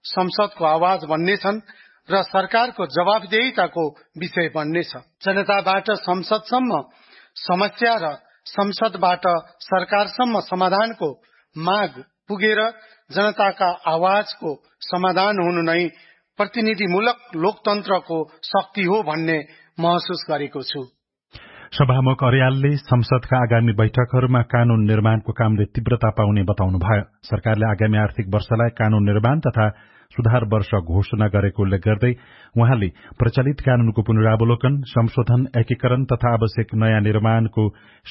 संसदको आवाज बन्नेछन् र सरकारको जवाफदेहिताको विषय बन्नेछ। जनताबाट संसदसम्म समस्या र संसदबाट सरकारसम्म समाधानको माग पुगेर जनताका आवाजको समाधान हुनु नै प्रतिनिधिमूलक लोकतन्त्रको शक्ति हो भन्ने महसुस गरेको छु। सभामुख अर्यालले संसदका आगामी बैठकहरूमा कानून निर्माणको कामले तीव्रता पाउने बताउनुभयो। सरकारले आगामी आर्थिक वर्षलाई कानून निर्माण तथा सुधार वर्ष घोषणा गरेको उल्लेख गर्दै उहाँले प्रचलित कानूनको पुनरावलोकन, संशोधन, एकीकरण तथा आवश्यक नयाँ निर्माणको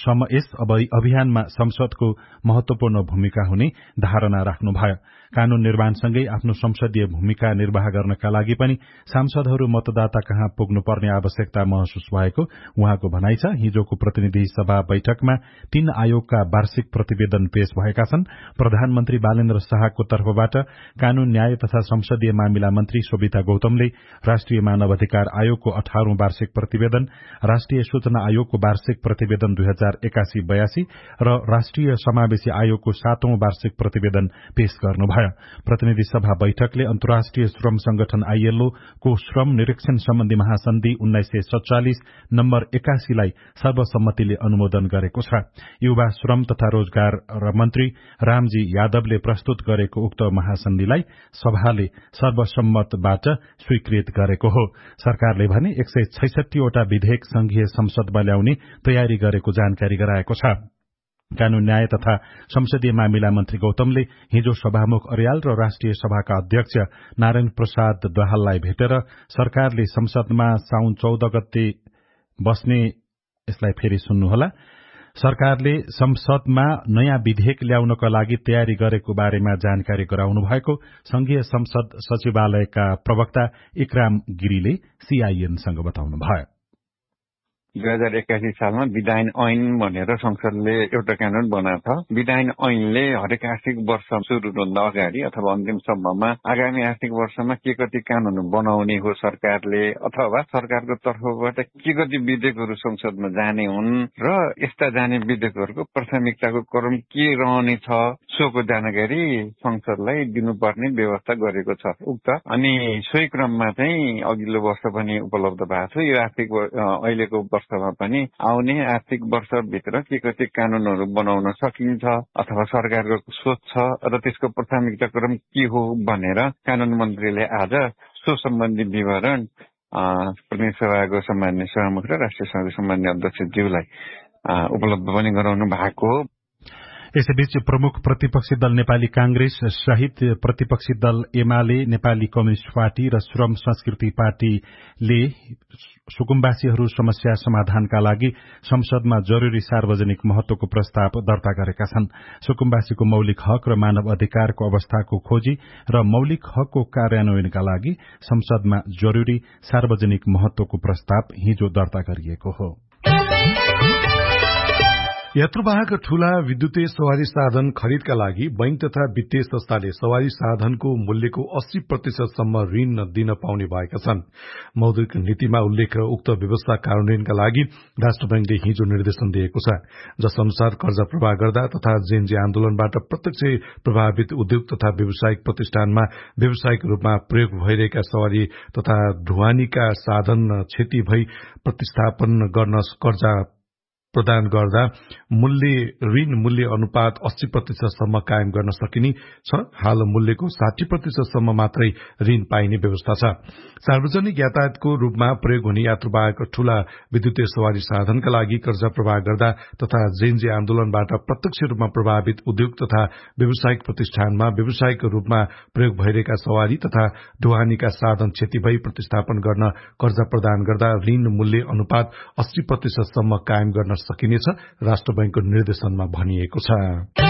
यस अभियानमा संसदको महत्वपूर्ण भूमिका हुने धारणा राख्नुभयो। कानून निर्माणसँगै आफ्नो संसदीय भूमिका निर्वाह गर्नका लागि पनि सांसदहरू मतदाता कहाँ पुग्नुपर्ने आवश्यकता महसुस भएको उहाँको भनाइ छ। हिजोको प्रतिनिधि सभा बैठकमा 3 आयोगका वार्षिक प्रतिवेदन पेश भएका छन्। प्रधानमन्त्री बालेन्द्र शाहको तर्फबाट कानून, न्याय तथा संसदीय मामिला मन्त्री शोभिता गौतमले राष्ट्रिय मानव अधिकार आयोगको 18औं वार्षिक प्रतिवेदन, राष्ट्रिय सूचना आयोगको वार्षिक प्रतिवेदन 2081-82 र राष्ट्रिय समावेशी आयोगको 7औं वार्षिक प्रतिवेदन पेश गर्नुभयो। प्रतिनिधि सभा बैठकले अन्तर्राष्ट्रिय श्रम संगठन ILO को श्रम निरीक्षण सम्बन्धी महासन्धि 1947 नम्बर 81 लाई सर्वसम्मतिले अनुमोदन गरेको छ। युवा श्रम तथा रोजगार मन्त्री रामजी यादवले प्रस्तुत गरेको उक्त महासन्धिलाई सभाले सर्वसम्मतबाट स्वीकृत गरेको हो। सरकारले भने 166 वटा विधेयक संघीय संसदमा ल्याउने तयारी गरेको जानकारी गराएको छ। कानून, न्याय तथा संसदीय मामिला मन्त्री गौतमले हिजो सभामुख अर्याल र राष्ट्रिय सभाका अध्यक्ष नारायण प्रसाद दाहाललाई भेटेर सरकारले संसदमा साउन 14 गते बस्ने यसलाई फेरि सुन्नुहोला सरकारले संसदमा नयाँ विधेयक ल्याउनका लागि तयारी गरेको बारेमा जानकारी गराउनु भएको संघीय संसद सचिवालयका प्रवक्ता इकराम गिरीले CIN-सँग बताउनुभयो। 2081 सालमा विधायन ऐन भनेर संसदले एउटा कानून बनाएको छ। विधायन ऐनले हरेक आर्थिक वर्ष सुरु हुँदा अगाडि अथवा अन्तिम सम्ममा आगामी आर्थिक वर्षमा के कति कानून बनाउने हो सरकारले अथवा सरकारको तर्फबाट के कति विधेयकहरू संसदमा जाने हुन् र यस्ता जाने विधेयकहरूको प्राथमिकताको क्रम के रहनेछ सोको जानकारी संसदलाई दिनुपर्ने व्यवस्था गरेको छ उक्त। अनि सोही क्रममा चाहिँ अघिल्लो वर्ष पनि उपलब्ध भएको छ। यो आर्थिक अहिलेको वर्षमा पनि आउने आर्थिक वर्षभित्र के कति कानूनहरू बनाउन सकिन्छ अथवा सरकारको सोच छ र त्यसको प्राथमिकता क्रम के हो भनेर कानून मन्त्रीले आज सो सम्बन्धी विवरण प्रतिनिधि सभाको सम्मान्य सभामुख र राष्ट्रिय सभाको सम्मान्य अध्यक्षज्यूलाई उपलब्ध पनि गराउनु भएको हो। यसैबीच प्रमुख प्रतिपक्षी दल नेपाली कांग्रेस सहित प्रतिपक्षी दल एमाले, नेपाली कम्युनिष्ट पार्टी र श्रम संस्कृति पार्टीले सुकुम्बासीहरू समस्या समाधानका लागि संसदमा जरूरी सार्वजनिक महत्वको प्रस्ताव दर्ता गरेका छन्। सुकुम्बासीको मौलिक हक र मानव अधिकारको अवस्थाको खोजी र मौलिक हकको कार्यान्वयनका लागि संसदमा जरूरी सार्वजनिक महत्वको प्रस्ताव हिजो दर्ता गरिएको हो। यात्रुवाहक ठूला विद्युतीय सवारी साधन खरिदका लागि बैंक तथा वित्तीय संस्थाले सवारी साधनको मूल्यको 80% सम्म ऋण दिन पाउने भएका छन्। मौद्रिक नीतिमा उल्लेख उक्त व्यवस्था कार्यान्वयनका लागि राष्ट्र बैंकले हिजो निर्देशन दिएको छ, जस अनुसार कर्जा प्रवाह गर्दा तथा जेएनजी आन्दोलनबाट प्रत्यक्ष प्रभावित उद्योग तथा व्यावसायिक प्रतिष्ठानमा व्यावसायिक रूपमा प्रयोग भइरहेका सवारी तथा ढुवानीका साधन क्षति भई प्रतिस्थापन गर्न कर्जा प्रदान गर्दा ऋण मूल्य अनुपात 80% सम्म कायम गर्न सकिने छ। हाल मूल्यको 60% सम्म मात्रै ऋण पाइने व्यवस्था छ। सार्वजनिक यातायातको रूपमा प्रयोग हुने यात्रुवाहक ठूला विद्युतीय सवारी साधनका लागि कर्जा प्रवाह गर्दा तथा जेएनजी आन्दोलनबाट प्रत्यक्ष रूपमा प्रभावित उद्योग तथा व्यावसायिक प्रतिष्ठानमा व्यावसायिक रूपमा प्रयोग भइरहेका सवारी तथा ढुवानीका साधन क्षति भई प्रतिस्थापन गर्न कर्जा प्रदान गर्दा ऋण मूल्य अनुपात 80% सम्म कायम गर्न सकिनेछ, राष्ट्र बैंकको निर्देशनमा भनिएको छ।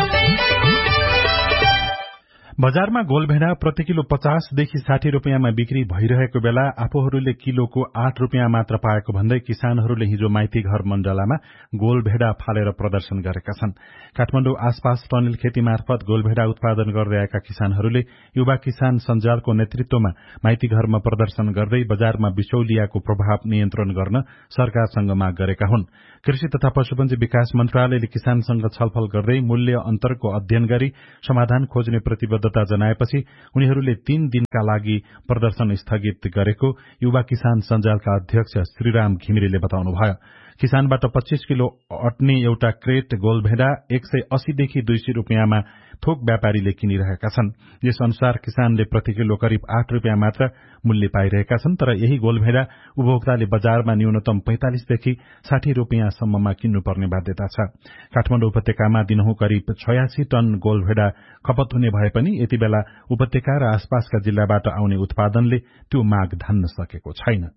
बजारमा गोलभेडा प्रति किलो 50 देखि 60 रुपियाँमा बिक्री भइरहेको बेला आफूहरूले किलोको 8 रुपियाँ मात्र पाएको भन्दै किसानहरूले हिजो माइती घर मण्डलामा गोलभेडा फालेर प्रदर्शन गरेका छन्। काठमाडौँ आसपास टनेल खेती मार्फत गोलभेडा उत्पादन गर्दै आएका किसानहरूले युवा किसान सञ्जालको नेतृत्वमा माइती घरमा प्रदर्शन गर्दै बजारमा बिचौलियाको प्रभाव नियन्त्रण गर्न सरकारसँग माग गरेका हुन्। कृषि तथा पशुपन्छी विकास मन्त्रालयले किसानसँग छलफल गर्दै मूल्य अन्तरको अध्ययन गरी समाधान खोज्ने प्रतिबद्ध प्रतिबद्धता जनाएपछि उनीहरूले 3 दिनका लागि प्रदर्शन स्थगित गरेको युवा किसान सञ्जालका अध्यक्ष श्रीराम घिमिरेले बताउनुभयो। किसानबाट 25 किलो अट्ने एउटा क्रेट गोलभेडा 180 देखि 200 रुपियाँमा थोक व्यापारीले किनिरहेका छन्। यस अनुसार किसानले प्रति किलो करिब 8 रुपियाँ मात्र मूल्य पाइरहेका छन्। तर यही गोलभेडा उपभोक्ताले बजारमा न्यूनतम 45 देखि 60 रुपियाँसम्ममा किन्नुपर्ने बाध्यता छ। काठमाडौँ उपत्यकामा दिनहुँ करिब 86 टन गोलभेडा खपत हुने भए पनि यति बेला उपत्यका र आसपासका जिल्लाबाट आउने उत्पादनले त्यो माग धान्न सकेको छैन।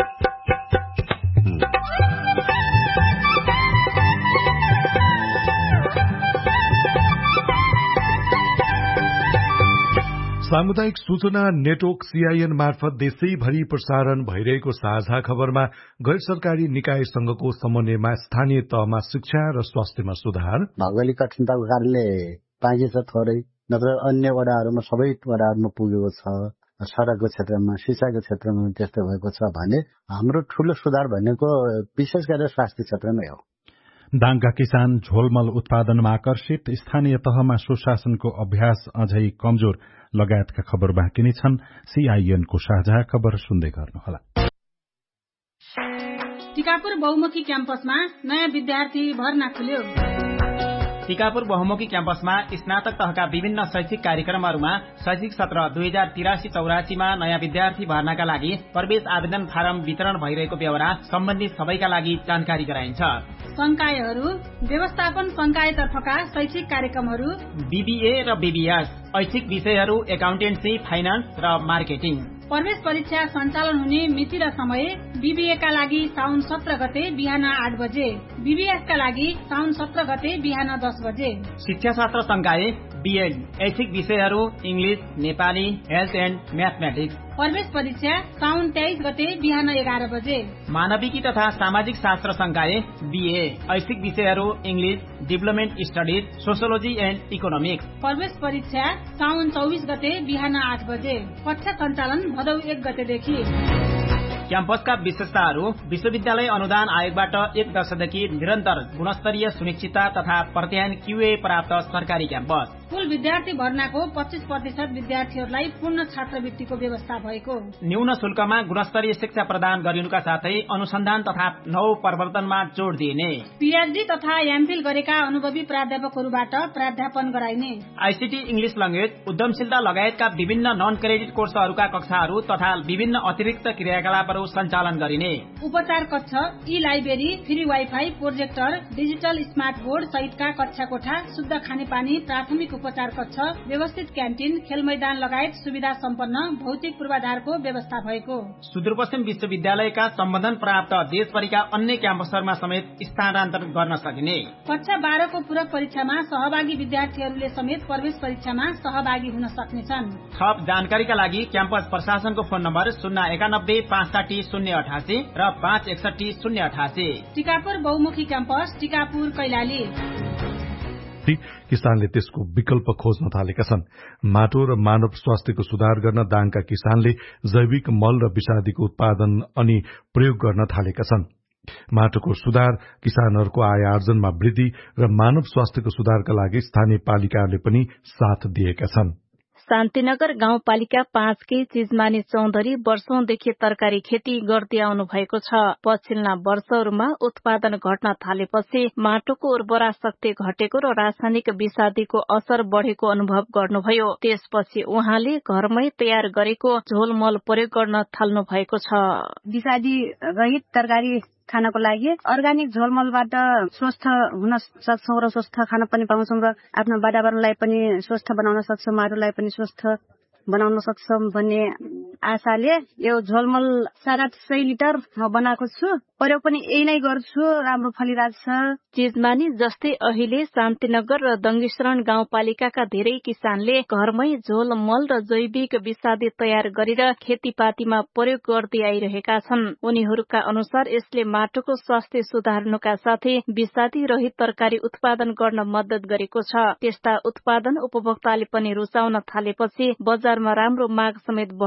सामुदायिक सूचना नेटवर्क सीआईएन मार्फत देशैभरि प्रसारण भइरहेको साझा खबरमा गैर सरकारी निकायसँगको समन्वयमा स्थानीय तहमा शिक्षा र स्वास्थ्यमा सुधार, भौगोलिक कठिनताको कारणले पाइन्छ थोरै, नत्र अन्य वडाहरूमा सबै वडाहरूमा पुगेको छ। सडकको क्षेत्रमा, शिक्षाको क्षेत्रमा त्यस्तो भएको छ भने हाम्रो ठूलो सुधार भनेको विशेष गरेर स्वास्थ्य क्षेत्रमै हो। दाङका किसान झोलमल उत्पादनमा आकर्षित, स्थानीय तहमा सुशासनको अभ्यास अझै कमजोर लगायतका खबर बाँकी नै छन्। सीआईएनको साझा खबर सुन्दै गर्नुहोला। टिकापुर बहुमुखी क्याम्पसमा नयाँ विद्यार्थी भर्ना खुल्यो। टिकापुर बहुमुखी क्याम्पसमा स्नातक तहका विभिन्न शैक्षिक कार्यक्रमहरूमा शैक्षिक सत्र 2083-84 मा नयाँ विद्यार्थी भर्नाका लागि प्रवेश आवेदन फारम वितरण भइरहेको बेहोरा सम्बन्धित सबैका लागि जानकारी गराइन्छ। संकायहरू, व्यवस्थापन संकायतर्फका शैक्षिक कार्यक्रमहरू, बीबीए र बीबीएस, ऐच्छिक विषयहरू एकाउन्टेन्सी, फाइनान्स र मार्केटिङ। प्रवेश परीक्षा सञ्चालन हुने मिति र समय बीबीए का लागि साउन 17 गते बिहान 8 बजे, बीबीएस का लागि साउन 17 गते बिहान 10 बजे। शिक्षा शास्त्र संकाय बीएड, ऐच्छिक विषयहरू English, Nepali, health and mathematics. प्रवेश परीक्षा साउन 23 गते बिहान 11 बजे। मानविकी तथा सामाजिक शास्त्र संकाय बीए, ऐच्छिक विषयहरू English, development studies, sociology and economics. प्रवेश परीक्षा साउन 24 गते बिहान 8 बजे। कक्षा सञ्चालन भदौ 1 गतेदेखि। क्याम्पसका विशेषताहरू: विश्वविद्यालय अनुदान आयोगबाट 1 वर्षदेखि निरन्तर गुणस्तरीय सुनिश्चितता तथा प्रत्यायन क्यूए प्राप्त सरकारी क्याम्पस। कुल विद्यार्थी भर्नाको 25% विद्यार्थीहरूलाई पूर्ण छात्रवृत्तिको व्यवस्था भएको। न्यून शुल्कमा गुणस्तरीय शिक्षा प्रदान गरिनुका साथै अनुसन्धान तथा नवप्रवर्तनमा जोड़ दिइने। पीएचडी तथा एमफिल गरेका अनुभवी प्राध्यापकहरूबाट प्राध्यापन गराइने। आईसीटी, इंग्लिश ल्याङ्ग्वेज, उद्यमशीलता लगायतका विभिन्न नन क्रेडिट कोर्सहरूका कक्षाहरू तथा विभिन्न अतिरिक्त क्रियाकलापहरू सञ्चालन गरिने। उपचार कक्ष, ई library, free wifi, projector, digital smart board सहितका कक्षा कोठा, शुद्ध खानेपानी, प्राथमिक उपचार कक्ष, व्यवस्थित क्यान्टिन, खेल मैदान लगायत सुविधा सम्पन्न भौतिक पूर्वाधारको व्यवस्था भएको। सुदूरपश्चिम विश्वविद्यालयका सम्बन्धन प्राप्त देशभरिका अन्य क्याम्पसहरूमा समेत स्थानान्तरण गर्न सकिने। कक्षा 12 को पूरक परीक्षामा सहभागी विद्यार्थीहरूले समेत प्रवेश परीक्षामा सहभागी हुन सक्नेछन्। थप जानकारीका लागि क्याम्पस प्रशासनको फोन नम्बर 091 65 088 र 561 088। टिकापुर बहुमुखी क्याम्पस, टिकापुर, कैलाली। किसानले त्यसको विकल्प खोज्न थालेका छन्। माटो र मानव स्वास्थ्यको सुधार गर्न दाङका किसानले जैविक मल र विषादीको उत्पादन अनि प्रयोग गर्न थालेका छन्। माटोको सुधार, किसानहरूको आय आर्जनमा वृद्धि र मानव स्वास्थ्यको सुधारका लागि स्थानीय पालिकाहरूले पनि साथ दिएका छन्। शान्तिनगर गाउँपालिका 5 की चिजमानी चौधरी वर्षौंदेखि तरकारी खेती गर्दै आउनु भएको छ। पछिल्ला वर्षहरूमा उत्पादन घट्न थालेपछि माटोको उर्वरा शक्ति घटेको र रासायनिक विषादीको असर बढ़ेको अनुभव गर्नुभयो। त्यसपछि उहाँले घरमै तयार गरेको झोलमल प्रयोग गर्न थाल्नु भएको छ। विषादी रहित तरकारी खानको लागि अर्ग्यानिक झोलमलबाट स्वस्थ हुन सक्छौं र स्वस्थ खान पनि पाउँछौं र आफ्नो वातावरणलाई पनि स्वस्थ बनाउन सक्छौं, माटोलाई पनि स्वस्थ बनाउन सक्छौं भन्ने आशाले यो झोलमल 6.5 लिटर बनाएको छु। प्रयोग पनि यही नै गर्छु, राम्रो फलिरहेको छ। चिजमानी जस्तै अहिले शान्तिनगर र दङ्गीशरण गाउँपालिकाका धेरै किसानले घरमै झोलमल र जैविक विषादी तयार गरेर खेतीपातीमा प्रयोग गर्दै आइरहेका छन्। उनीहरूका अनुसार यसले माटोको स्वास्थ्य सुधार्नुका साथै विषादी रहित तरकारी उत्पादन गर्न मद्दत गरेको छ। त्यस्ता उत्पादन उपभोक्ताले पनि रुचाउन थालेपछि बजारमा राम्रो माग समेत बढेको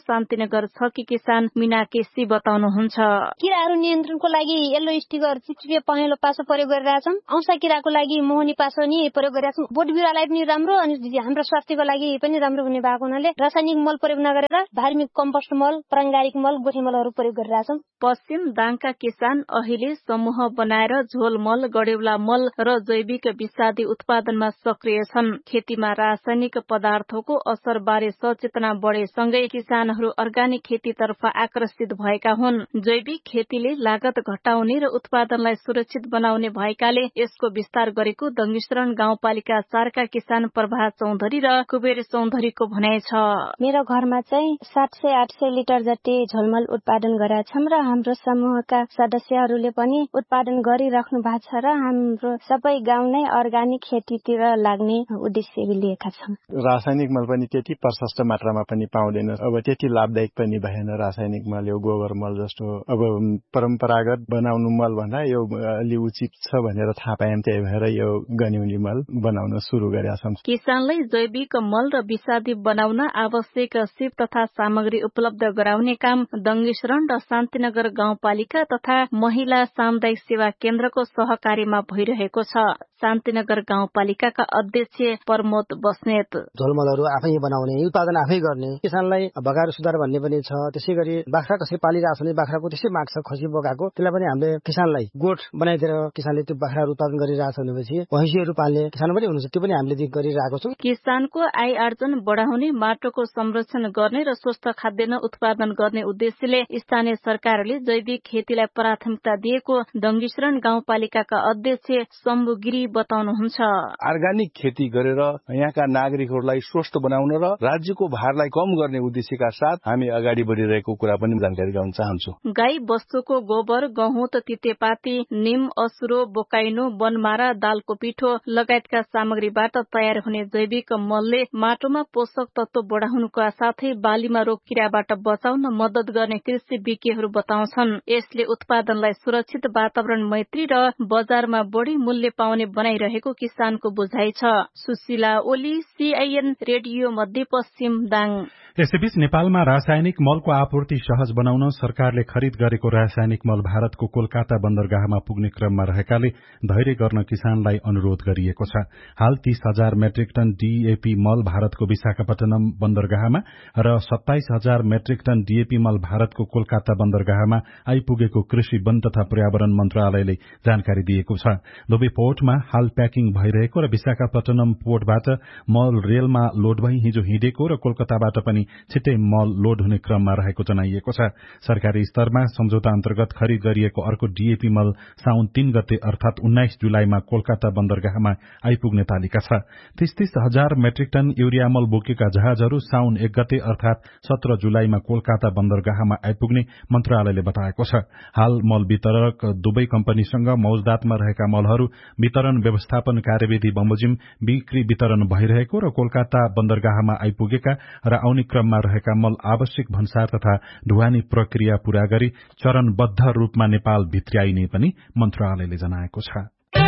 शान्तिनगर 6 की किसान मीना केसी बताउनुहुन्छ। किराहरू नियन्त्रणको लागि येल्लो स्टिकर, चिपचिपे पहेँलो पासो प्रयोग गरिरहेछौँ। औँसा किराको लागि मोहनी पासो नि प्रयोग गरिरहेछौँ। बोट बिरुवालाई पनि राम्रो अनि हाम्रो स्वास्थ्यको लागि पनि राम्रो हुने भएको हुनाले रासायनिक मल प्रयोग नगरेर धार्मिक कम्पोस्ट मल, प्राङ्गारिक मल, गोठी मलहरू प्रयोग गरिरहेछौँ। पश्चिम दाङका किसान अहिले समूह बनाएर झोल मल, गडेउला मल र जैविक विषादी उत्पादनमा सक्रिय छन्। खेतीमा रासायनिक पदार्थको असर बारे सचेतना बढेसँगै किसानहरू अर्गानिक खेतीतर्फ आकर्षित भएका हुन्। जैविक खेतीले लागत घटाउने र उत्पादनलाई सुरक्षित बनाउने भएकाले यसको विस्तार गरेको दङ्गिश्रण गाउँपालिका 4 का किसान प्रभा चौधरी र कुबेर चौधरीको भनाइ छ। मेरो घरमा चाहिँ 700-800 लिटर जति झोलमल उत्पादन गरेका छौँ र हाम्रो समूहका सदस्यहरूले पनि उत्पादन गरिराख्नु भएको छ र हाम्रो सबै गाउँ नै अर्गानिक खेतीतिर लाग्ने उद्देश्य लिएका छौँ। रासायनिक मल पनि त्यति प्रशस्त मात्रामा पनि पाउँदैन। अब त्यति लाभदायक पनि भएन रासायनिक मल, यो गोबर मल जस्तो। अब परम्परागत बनाउनु मल भन्दा यो अलि उचित छ भनेर थाहा पायौँ, त्यही भएर यो गन्युली मल बनाउन सुरु गरेका छौँ। किसानलाई जैविक मल र विषादी बनाउन आवश्यक सिप तथा सामग्री उपलब्ध गराउने काम दङ्गिश्रण र शान्तिनगर गाउँपालिका तथा महिला सामुदायिक सेवा केन्द्रको सहकार्यमा भइरहेको छ। शान्तिनगर गाउँपालिकाका अध्यक्ष प्रमोद बस्नेत झोलमलहरू आफै बनाउने, उत्पादन आफै गर्ने, किसानलाई बगाएर सुधार भन्ने पनि छ। त्यसै गरी बाख्रा कसरी पालिरहेको छ भने बाख्राको त्यसै माग छ, खसी बोकाको, त्यसलाई पनि हामीले किसानलाई गोठ बनाइदिएर किसानले त्यो बाख्राहरू उत्पादन गरिरहेको छ भनेपछि भैँसीहरू पाल्ने किसान पनि हुनुहुन्छ, त्यो पनि हामीले गरिरहेको छौँ। किसानको आय आर्जन बढाउने, माटोको संरक्षण गर्ने र स्वस्थ खाद्यान्न उत्पादन गर्ने उद्देश्यले स्थानीय सरकारले जैविक खेतीलाई प्राथमिकता दिएको दङ्गिश्रण गाउँपालिकाका अध्यक्ष शम्भु गिरी बताउनुहुन्छ। अर्गानिक खेती गरेर यहाँका नागरिकहरूलाई स्वस्थ बनाउन र राज्यको भारलाई कम गर्ने उद्देश्यका साथ हामी अगाडि बढिरहेको कुरा पनि जानकारी गराउन चाहन्छु। गाई वस्तुको गोबर, गहुँत, तितेपाती, निम, असुरो, बोकाइनो, बनमारा, दालको पिठो लगायतका सामग्रीबाट तयार हुने जैविक मलले माटोमा पोषक तत्व बढाउनुका साथै बालीमा रोग किराबाट बचाउन मद्दत गर्ने कृषि विज्ञहरू बताउँछन्। यसले उत्पादनलाई सुरक्षित, वातावरण मैत्री र बजारमा बढी मूल्य पाउने बनाइरहेको किसानको बुझाइ छ। सुशीला ओली, सीआईएन रेडियो मध्यपश्चिम दाङ। यसैबीच नेपालमा रासायनिक मलको आपूर्ति सहज बनाउन सरकारले खरिद गरेको रासायनिक मल भारतको कोलकाता बन्दरगाहमा पुग्ने क्रममा रहेकाले धैर्य गर्न किसानलाई अनुरोध गरिएको छ। हाल 30,000 मेट्रिक टन डीएपी मल भारतको विशाखापट्टनम बन्दरगाहमा र 27,000 मेट्रिक टन डीएपी मल भारतको कोलकाता बन्दरगाहमा आइपुगेको कृषि, वन तथा पर्यावरण मन्त्रालयले जानकारी दिएको छ। दुवै पोर्टमा हाल प्याकिङ भइरहेको र विशाखापट्टनम पोर्टबाट मल रेलमा लोड भई हिजो हिँडेको र कोलकाताबाट पनि छिट्टै मल लोड हुने क्रममा रहेको जनाइएको छ। सरकारी स्तरमा सम्झौता अन्तर्गत खरिद गरिएको अर्को डीएपी मल साउन 3 गते अर्थात 19 जुलाईमा कोलकाता बन्दरगाहमा आइपुग्ने तालिका छ। 30,000 मेट्रिक टन युरिया मल बोकेका जहाजहरू साउन 1 गते अर्थात 17 जुलाईमा कोलकाता बन्दरगाहमा आइपुग्ने मन्त्रालयले बताएको छ। हाल मल वितरक दुवै कम्पनीसँग मौजदातमा रहेका मलहरू वितरण व्यवस्थापन कार्यविधि बमोजिम बिक्री वितरण भइरहेको र कोलकाता बन्दरगाहमा आइपुगेका र आउने क्रममा रहेका मल आवश्यक भन्सार तथा ढुवानी प्रक्रिया पूरा गरी चरणबद्ध रूपमा नेपाल भित्र्याइने पनि मन्त्रालयले जनाएको छ।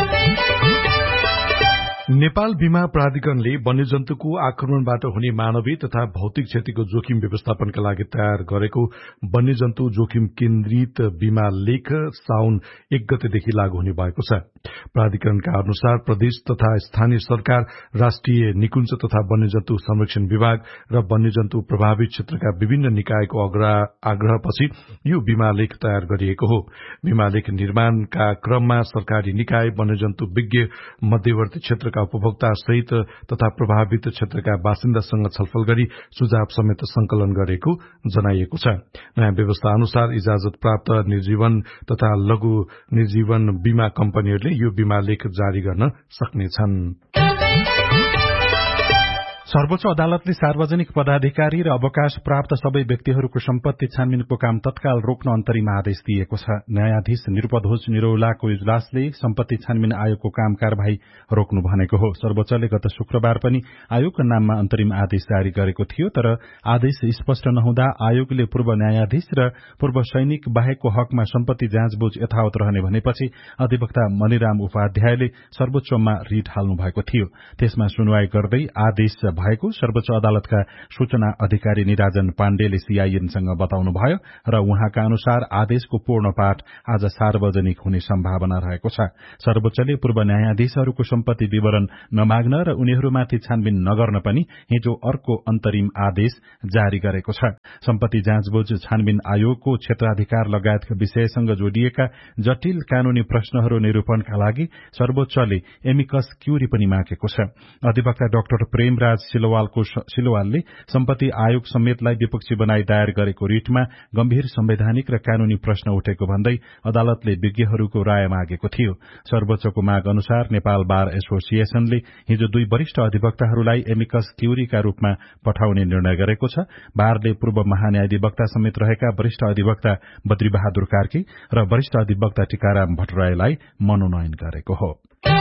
नेपाल बीमा प्राधिकरणले वन्यजन्तुको आक्रमणबाट हुने मानवीय तथा भौतिक क्षतिको जोखिम व्यवस्थापनका लागि तयार गरेको वन्यजन्तु जोखिम केन्द्रित बीमा लेख साउन 1 गतेदेखि लागू हुने भएको छ। प्राधिकरणका अनुसार प्रदेश तथा स्थानीय सरकार, राष्ट्रिय निकुञ्ज तथा वन्यजन्तु संरक्षण विभाग र वन्यजन्तु प्रभावित क्षेत्रका विभिन्न निकायको आग्रहपछि यो बीमा लेख तयार गरिएको हो। बीमा लेख निर्माणका क्रममा सरकारी निकाय, वन्यजन्तु विज्ञ, मध्यवर्ती क्षेत्रका उपभोक्ता सहित तथा प्रभावित क्षेत्रका बासिन्दासँग छलफल गरी सुझाव समेत संकलन गरेको जनाइएको छ। नयाँ व्यवस्था अनुसार इजाजत प्राप्त निर्जीवन तथा लघु निर्जीवन बीमा कम्पनीहरूले यो बीमा लेख जारी गर्न सक्नेछन्। सर्वोच्च अदालतले सार्वजनिक पदाधिकारी र अवकाश प्राप्त सबै व्यक्तिहरूको सम्पत्ति छानबिनको काम तत्काल रोक्न अन्तरिम आदेश दिएको छ। न्यायाधीश निरुपध्वज निरौलाको इजलासले सम्पत्ति छानबिन आयोगको काम कारवाही रोक्नु भनेको हो। सर्वोच्चले गत शुक्रबार पनि आयोगका नाममा अन्तरिम आदेश जारी गरेको थियो, तर आदेश स्पष्ट नहुँदा आयोगले पूर्व न्यायाधीश र पूर्व सैनिक बाहेकको हकमा सम्पत्ति जाँचबुझ यथावत रहने भनेपछि अधिवक्ता मणिराम उपाध्यायले सर्वोच्चमा रिट हाल्नु भएको थियो। त्यसमा सुनवाई गर्दै आदेश भएको सर्वोच्च अदालतका सूचना अधिकारी निराजन पाण्डेले सीआईएनसँग बताउनुभयो र उहाँका अनुसार आदेशको पूर्ण पाठ आज सार्वजनिक हुने सम्भावना रहेको छ। सर्वोच्चले पूर्व न्यायाधीशहरूको सम्पत्ति विवरण नमाग्न र उनीहरूमाथि छानबिन नगर्न पनि हिजो अर्को अन्तरिम आदेश जारी गरेको छ। सम्पत्ति जाँचबुझ छानबिन आयोगको क्षेत्राधिकार लगायतका विषयसँग जोडिएका जटिल कानूनी प्रश्नहरू निरूपणका लागि सर्वोच्चले एमिकस क्यूरी पनि मागेको छ। अधिवक्ता डाक्टर प्रेमराज सिलोवालले सम्पत्ति आयोग समेतलाई विपक्षी बनाई दायर गरेको रिटमा गम्भीर संवैधानिक र कानूनी प्रश्न उठेको भन्दै अदालतले विज्ञहरूको राय मागेको थियो। सर्वोच्चको माग अनुसार नेपाल बार एसोसिएशनले हिजो 2 वरिष्ठ अधिवक्ताहरूलाई एमिकस क्यूरीका रूपमा पठाउने निर्णय गरेको छ। बारले पूर्व महान्यायाधिवक्ता समेत रहेका वरिष्ठ अधिवक्ता बद्रीबहादुर कार्की र वरिष्ठ अधिवक्ता टीकाराम भट्टराईलाई मनोनयन गरेको हो।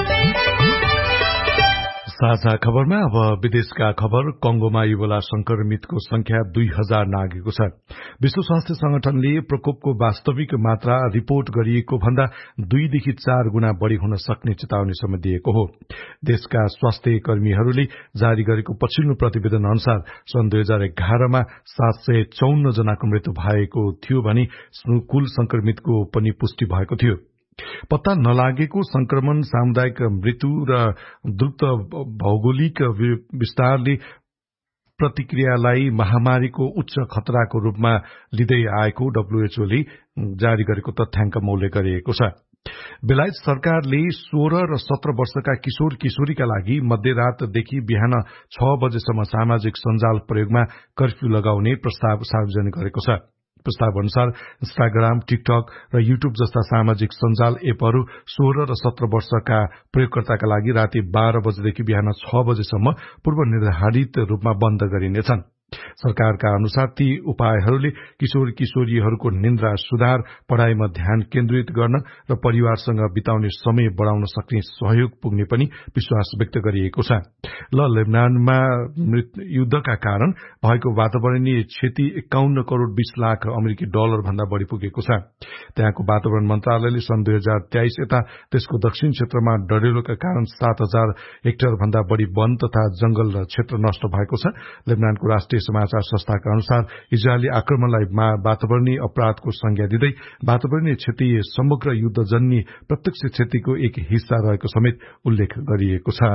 साझा खबरमा अब विदेशका खबर। कंगोमा इबोला संक्रमितको संख्या 2000 नागेको छ। विश्व स्वास्थ्य संगठनले प्रकोपको वास्तविक मात्रा रिपोर्ट गरिएको भन्दा 2 देखि 4 गुणा बढ़ी हुन सक्ने चेतावनी समेत दिएको हो। देशका स्वास्थ्य कर्मीहरूले जारी गरेको पछिल्लो प्रतिवेदन अनुसार सन् 2011 मा 754 जनाको मृत्यु भएको थियो भने कुल संक्रमितको पनि पुष्टि भएको थियो। पत्ता नलागेको संक्रमण, सामुदायिक मृत्यु र द्रुत भौगोलिक विस्तारले प्रतिक्रियालाई महामारीको उच्च खतराको रूपमा लिँदै आएको डब्ल्यूएचओले जारी गरेको तथ्याङ्क उल्लेख गरिएको छ। बेलायत सरकारले 16 र 17 वर्षका किशोर किशोरीका लागि मध्यरातदेखि बिहान 6 बजेसम्म सामाजिक सञ्जाल प्रयोगमा कर्फ्यू लगाउने प्रस्ताव सार्वजनिक गरेको छ। प्रस्ताव अनुसार इन्स्टाग्राम, टिकटक र युट्युब जस्ता सामाजिक सञ्जाल एपहरू 16 र 17 वर्षका प्रयोगकर्ताका लागि राति 12 बजेदेखि बिहान 6 बजेसम्म पूर्व निर्धारित रूपमा बन्द गरिनेछन्। सरकारका अनुसार ती उपायहरूले किशोर किशोरीहरूको निन्द्रा सुधार, पढ़ाइमा ध्यान केन्द्रित गर्न र परिवारसँग बिताउने समय बढ़ाउन सक्ने सहयोग पुग्ने पनि विश्वास व्यक्त गरिएको छ। लेबनानमा युद्धका कारण भएको वातावरणीय क्षति 51 करोड़ 20 लाख अमेरिकी डलर भन्दा बढ़ी पुगेको छ। त्यहाँको वातावरण मन्त्रालयले सन् 2023 यता त्यसको दक्षिण क्षेत्रमा डढेलोका कारण 7000 हेक्टर भन्दा बढ़ी वन तथा जंगल र क्षेत्र नष्ट भएको छ। लेबनानको राष्ट्रिय समाचार संस्थाका अनुसार इजरायली आक्रमणलाई वातावरणीय अपराधको संज्ञा दिँदै वातावरणीय क्षति समग्र युद्धजन्य प्रत्यक्ष क्षतिको एक हिस्सा रहेको समेत उल्लेख गरिएको छ।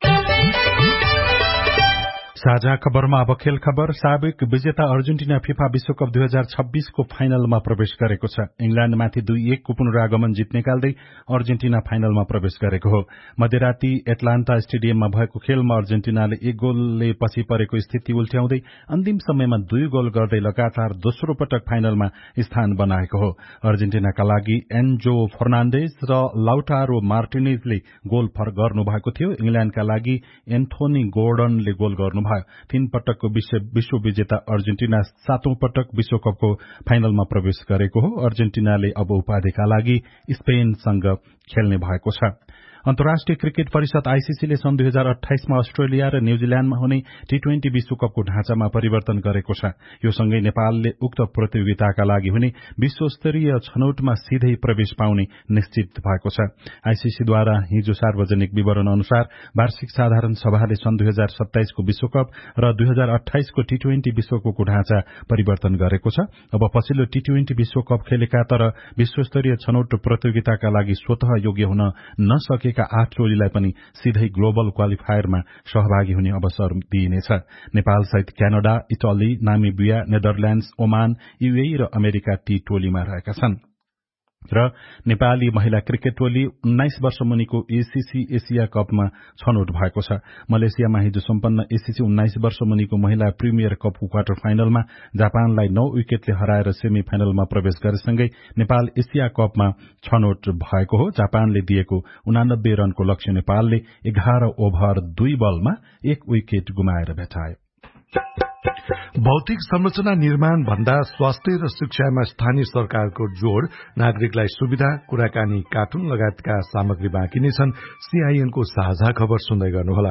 साझा खबरमा अब खेल खबर। साबिक विजेता अर्जेन्टिना फिफा विश्वकप 2026 को फाइनलमा प्रवेश गरेको छ। इंग्ल्याण्डमाथि 2-1 को पुनरागमन जित निकाल्दै अर्जेन्टिना फाइनलमा प्रवेश गरेको हो। मध्यराती एटलान्टा स्टेडियममा भएको खेलमा अर्जेन्टिनाले 1 गोलले पछि परेको स्थिति उल्ट्याउँदै अन्तिम समयमा 2 गोल गर्दै लगातार दोस्रो पटक फाइनलमा स्थान बनाएको हो। अर्जेन्टिनाका लागि एन्जो फर्नान्डेज र लाउटारो मार्टिनेजले गोल गर्नुभएको थियो। इंग्ल्याण्डका लागि एन्थोनी गोर्डनले गोल गर्नुभयो। 3 पटकको विश्व विजेता अर्जेन्टिना 7औं पटक विश्वकपको फाइनलमा प्रवेश गरेको हो। अर्जेन्टिनाले अब उपाधिका लागि स्पेनसँग खेल्ने भएको छ। अन्तर्राष्ट्रिय क्रिकेट परिषद आईसीसीले सन् 2028 मा अस्ट्रेलिया र न्यूजील्याण्डमा हुने टी20 विश्वकपको ढाँचामा परिवर्तन गरेको छ। यो सँगै नेपालले उक्त प्रतियोगिताका लागि हुने विश्वस्तरीय छनौटमा सिधै प्रवेश पाउने निश्चित भएको छ। आईसीसीद्वारा हिजो सार्वजनिक विवरण अनुसार वार्षिक साधारण सभाले सन् 2027 को विश्वकप र 2028 को टी20 विश्वकपको ढाँचा परिवर्तन गरेको छ। अब पछिल्लो टी20 विश्वकप खेलेका तर विश्वस्तरीय छनौट प्रतियोगिताका लागि स्वतः योग्य हुन नसके 8 टोलीलाई पनि सिधै ग्लोबल क्वालिफायरमा सहभागी हुने अवसर दिइनेछ। नेपाल सहित Canada, Italy, Namibia, Netherlands, Oman, UAE र अमेरिका टी टोलीमा रहेका छन्। र नेपाली महिला क्रिकेट टोली 19 वर्ष मुनिको एसीसी एसिया कपमा छनौट भएको छ। मलेसियामा हिजो सम्पन्न एसीसी 19 वर्ष मुनिको महिला प्रिमियर कपको क्वार्टर फाइनलमा जापानलाई 9 विकेटले हराएर सेमी फाइनलमा प्रवेश गरेसँगै नेपाल एसिया कपमा छनौट भएको हो। जापानले दिएको 89 रनको लक्ष्य नेपालले 11 ओभर 2 बलमा 1 विकेट गुमाएर भेटायो। भौतिक संरचना निर्माण भन्दा स्वास्थ्य र शिक्षामा स्थानीय सरकारको जोड़, नागरिकलाई सुविधा, कुराकानी, कार्टुन लगायतका सामग्री बाँकी नै छन्। सीआईएनको साझा खबर सुन्दै गर्नुहोला।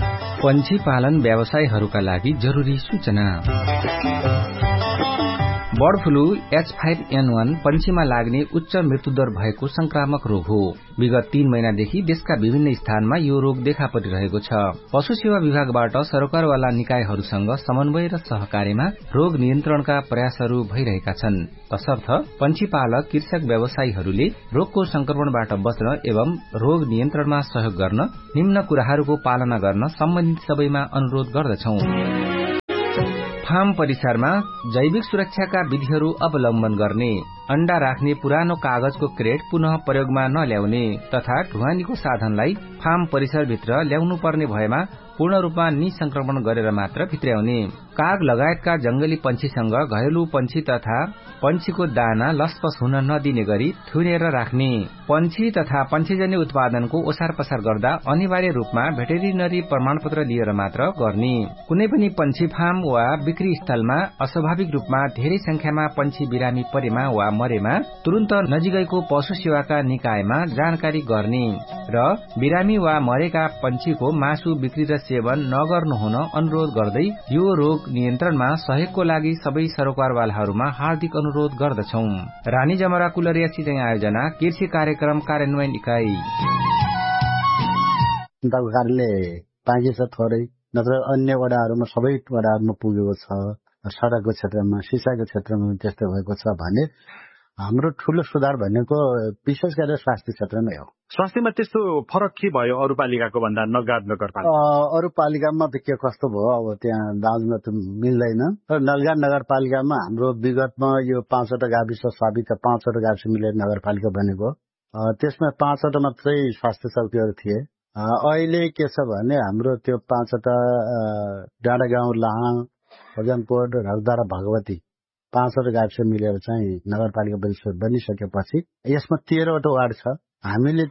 पन्छी पालन व्यवसायहरूका लागि जरूरी सूचना। बर्ड फ्लू H5N1 पंक्षीमा लाग्ने उच्च मृत्युदर भएको संक्रामक रोग हो। विगत 3 महिनादेखि देशका विभिन्न स्थानमा यो रोग देखा परिरहेको छ। पशु सेवा विभागबाट सरकारवाला निकायहरूसँग समन्वय र सहकार्यमा रोग नियन्त्रणका प्रयासहरू भइरहेका छन्। तसर्थ पंक्षी पालक कृषक व्यवसायीहरूले रोगको संक्रमणबाट बच्न एवं रोग नियन्त्रणमा सहयोग गर्न निम्न कुराहरूको पालना गर्न सम्बन्धित सबैमा अनुरोध गर्दछौं। फार्म परिसरमा जैविक सुरक्षाका विधिहरू अवलम्बन गर्ने, अण्डा राख्ने पुरानो कागजको क्रेट पुनः प्रयोगमा नल्याउने तथा ढुवानीको साधनलाई फार्म परिसरभित्र ल्याउनु पर्ने भएमा पूर्ण रूपमा निसंक्रमण गरेर मात्र भित्र्याउने, काग लगायतका जंगली पंक्षीसँग घरेलु पंक्षी तथा पंक्षीको दाना लसपस हुन नदिने गरी थुनेर राख्ने, पंक्षी तथा पंक्षीजन्य उत्पादनको ओसार पसार गर्दा अनिवार्य रूपमा भेटेरिनरी प्रमाणपत्र लिएर मात्र गर्ने, कुनै पनि पंक्षी फार्म वा बिक्री स्थलमा अस्वाभाविक रूपमा धेरै संख्यामा पंक्षी बिरामी परेमा वा मरेमा तुरन्त नजिकैको पशु सेवाका निकायमा जानकारी गर्ने र बिरामी वा मरेका पंक्षीको मासु बिक्री र सेवन नगर्नु हुन अनुरोध गर्दै यो रोग नियन्त्रणमा सहयोगको लागि सबै सरकारवालाहरूमा हार्दिक अनुरोध गर्दछौं। रानी जमरा कुलरिया सिंचाई आयोजना कृषि कार्यक्रम कार्यान्वयन इकाई। सरकारले पाइन्छ थोरै, नत्र अन्य वडाहरूमा सबै वडाहरूमा पुगेको छ। सडकको क्षेत्रमा, सिसाको क्षेत्रमा त्यस्तै भएको छ भने हाम्रो ठूलो सुधार भनेको विशेष गरेर स्वास्थ्य क्षेत्रमै हो। स्वास्थ्यमा त्यस्तो फरक के भयो अरू पालिकाको भन्दा नलगाड नगरपालिका? अरू पालिकामा त के कस्तो भयो अब त्यहाँ दाजुमा त मिल्दैन। तर नलगाड नगरपालिकामा हाम्रो विगतमा यो 5वटा गाविस साबित 5वटा गाविस मिलेर नगरपालिका बनेको, त्यसमा 5वटा मात्रै स्वास्थ्य चौकीहरू थिए। अहिले के छ भने हाम्रो त्यो 5वटा डाँडागाउँ, लाहाङ, हजनकोट, रगदारा, भगवती 5वटा गाविस मिलेर चाहिँ नगरपालिका बनिसकेपछि यसमा 13वटा वार्ड छ। हामीले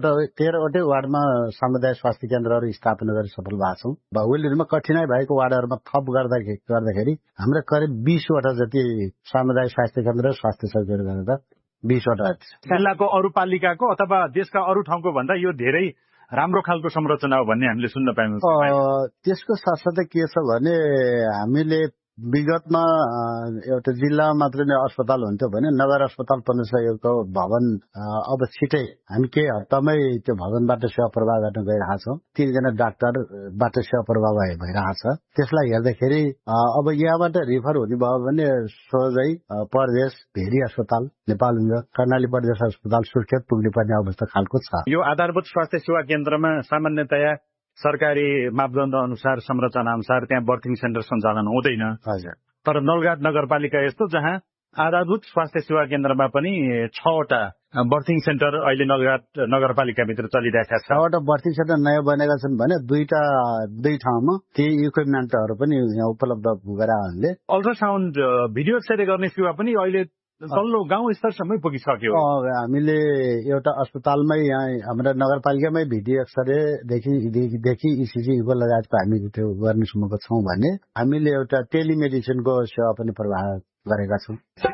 13वटै वार्डमा सामुदायिक स्वास्थ्य केन्द्रहरू स्थापना गरेर सफल भएको छौँ। भौगोलिक रूपमा कठिनाई भएको वार्डहरूमा थप गर्दाखेरि हाम्रो करिब 20वटा जति सामुदायिक स्वास्थ्य केन्द्र र स्वास्थ्य चौकीहरू गरेर 20वटा जिल्लाको अरू पालिकाको अथवा देशका अरू ठाउँको भन्दा यो धेरै राम्रो खालको संरचना हो भन्ने हामीले सुन्न पायौँ। त्यसको साथसाथै के छ भने हामीले विगतमा एउटा जिल्लामा मात्र नै अस्पताल हुन्थ्यो भने नगर अस्पताल पञ्चायतको भवन अब छिटै हामी केही हप्तामै त्यो भवनबाट सेवा प्रवाह गर्न गइरहेका छौँ। 3 जना डाक्टरबाट सेवा प्रवाह भइरहेको छ। त्यसलाई हेर्दाखेरि अब यहाँबाट रिफर हुने भयो भने सोझै परदेश भेरी अस्पताल नेपालगञ्ज कर्णाली प्रदेश अस्पताल सुर्खेत पुग्ने पर्ने अवस्था खालको छ। यो आधारभूत स्वास्थ्य सेवा केन्द्रमा सामान्यतया सरकारी मापदण्ड अनुसार संरचना अनुसार त्यहाँ बर्थिङ सेन्टर सञ्चालन हुँदैन। हजुर। तर नलगाड नगरपालिका यस्तो जहाँ आधारभूत स्वास्थ्य सेवा केन्द्रमा पनि 6वटा बर्थिङ सेन्टर अहिले नलगाड नगरपालिकाभित्र चलिरहेका छ। 6वटा बर्थिङ सेन्टर नयाँ बनेका छन् भने दुई ठाउँमा त्यही इक्विपमेन्टहरू पनि यहाँ उपलब्ध गराउनाले अल्ट्रासाउन्ड भिडियो एक्सरे गर्ने सेवा पनि अहिले तल्लो गाउँ स्तरसम्मै पुगिसक्यो। हामीले एउटा अस्पतालमै यहाँ हाम्रा नगरपालिकामै भिडियो एक्सरेदेखि इसिजीको लगायतको हामी त्यो गर्नेसम्मको छौँ भने हामीले एउटा टेलिमेडिसिनको सेवा पनि प्रवाह गरेका छौँ।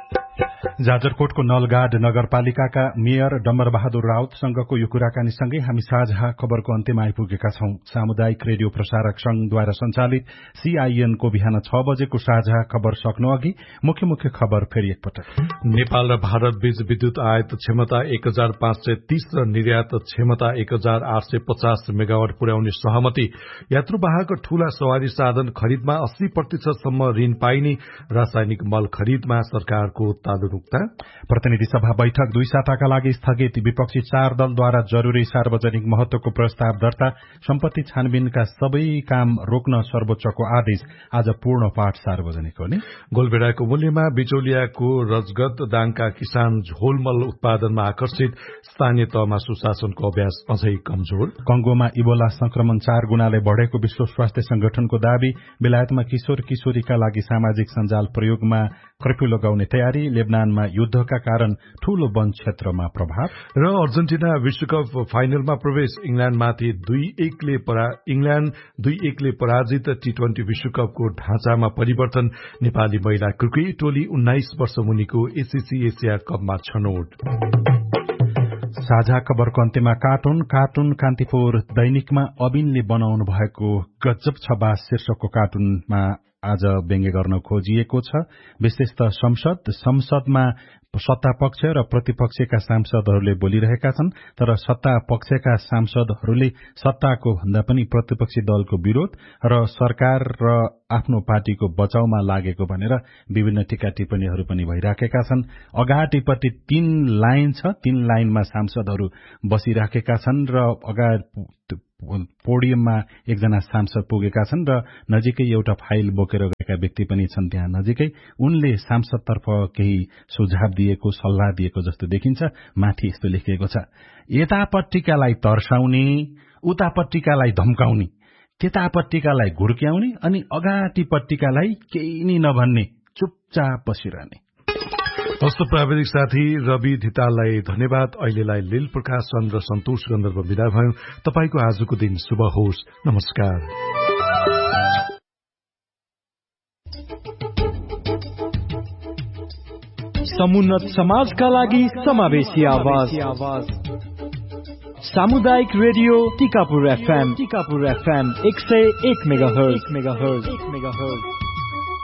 जाजरकोटको नलगाड नगरपालिकाका मेयर डम्बर बहादुर राउतसँगको यो कुराकानीसँगै हामी साझा खबरको अन्त्यमा आइपुगेका छौं। सामुदायिक रेडियो प्रसारक संघद्वारा सञ्चालित CIN को बिहान 6 बजेको साझा खबर सक्नु अघि मुख्य खबर फेरि एकपटक। नेपाल र भारत बीच विद्युत आयात क्षमता 1530 र निर्यात क्षमता 1850 मेगावाट पुर्याउने सहमति। यात्रुवाहक ठूला सवारी साधन खरिदमा 80% सम्म ऋण पाइने। रासायनिक मल खरिदमा सरकारको तालुरुक्ता। प्रतिनिधि सभा बैठक 2 साताका लागि स्थगित। विपक्षी 4 दलद्वारा जरूरी सार्वजनिक महत्वको प्रस्ताव दर्ता। सम्पत्ति छानबिनका सबै काम रोक्न सर्वोच्चको आदेश। आज पूर्ण पाठ सार्वजनिक हुने। गोलभेडाको मूल्यमा बिचौलियाको रजगत। दाङका किसान झोलमल उत्पादनमा आकर्षित। स्थानीय तहमा सुशासनको अभ्यास अझै कमजोर। कंगोमा इबोला संक्रमण 4 गुणाले बढ़ेको विश्व स्वास्थ्य संगठनको दावी। बेलायतमा किशोर किशोरीका लागि सामाजिक सञ्जाल प्रयोगमा कर्फ्यू लगाउने तयारी। लेबनानमा युद्धका कारण ठूलो वन क्षेत्रमा प्रभाव। र अर्जेन्टिना विश्वकप फाइनलमा प्रवेश। इंग्ल्याण्डमाथि 2-1 ले पराजित। T20 विश्वकपको ढाँचामा परिवर्तन। नेपाली महिला क्रिकेट टोली 19 वर्ष मुनिको ACC एसिया कपमा छनौट। साझा खबरको अन्त्यमा कार्टुन कान्तिपुर दैनिकमा अबिनले बनाउनु भएको गजब छ बास शीर्षकको कार्टुनमा आज व्यङ्ग्य गर्न खोजिएको छ। विशेष त संसदमा सत्ता पक्ष र प्रतिपक्षका सांसदहरूले बोलिरहेका छन्, तर सत्ता पक्षका सांसदहरूले सत्ताको भन्दा पनि प्रतिपक्षी दलको विरोध र सरकार र आफ्नो पार्टीको बचाउमा लागेको भनेर विभिन्न टीका टिप्पणीहरू पनि भइराखेका छन्। अगाडिपट्टि 3 लाइन छ, 3 लाइनमा सांसदहरू बसिराखेका छन् र पोडियममा एकजना सांसद पुगेका छन् र नजिकै एउटा फाइल बोकेर गएका व्यक्ति पनि छन् त्यहाँ नजिकै। उनले सांसदतर्फ केही सुझाव दिएको, सल्लाह दिएको जस्तो देखिन्छ। माथि यस्तो लेखिएको छ, यतापट्टिकालाई तर्साउने, उतापट्टिकालाई धम्काउने, त्यतापट्टिकालाई घुर्क्याउने अनि अगाडिपट्टिकालाई केही नै नभन्ने, चुपचाप बसिरहने। हस्त प्राविधिक साथी रवि धिताललाई धन्यवाद। अहिलेलाई लील प्रकाशन र सन्तोष गन्धर्व विदा भयो। तपाईको आजको दिन शुभ होस्। नमस्कार। समुन्नत समाजका लागि समावेशी आवाज सामुदायिक रेडियो टिकापुर FM 101 मेगाहर्ज